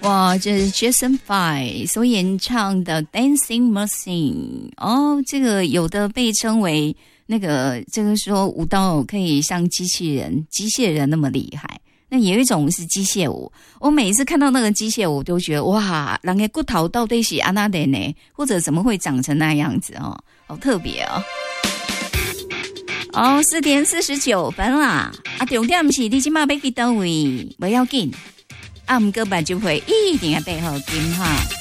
哇，这是 Jason Fay 所演唱的 Dancing Machine 哦，这个有的被称为那个这个说舞蹈可以像机械人那么厉害。那有一种是机械舞，我每次看到那个机械舞都觉得哇，人的骨头到底是安那的呢？或者怎么会长成那样子哦？好特别哦。哦，4点49分啦！啊，重点是你今晚要去倒位，不要紧。啊，不过目睭会一定要戴好镜哈。